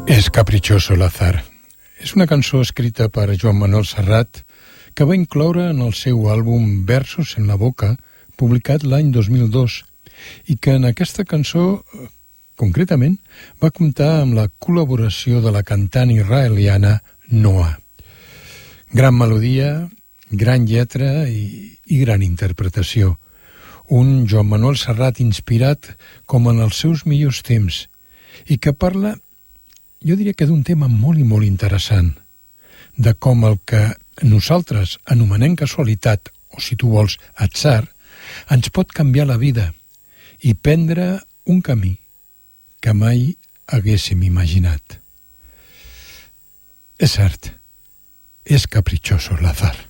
És Caprichoso l'Azar. És una cançó escrita per Joan Manuel Serrat que va incloure en el seu àlbum Versos en la boca, publicat l'any 2002, i que en aquesta cançó, concretament, va comptar amb la col·laboració de la cantant israeliana Noa. Gran melodia, gran lletra i gran interpretació. Un Joan Manuel Serrat inspirat com en els seus millors temps i que parla, jo diria que d'un tema molt i molt interessant, de com el que nosaltres anomenem casualitat, o si tu vols, atzar, ens pot canviar la vida i prendre un camí que mai haguéssim imaginat. És cert, és caprichoso l'azar.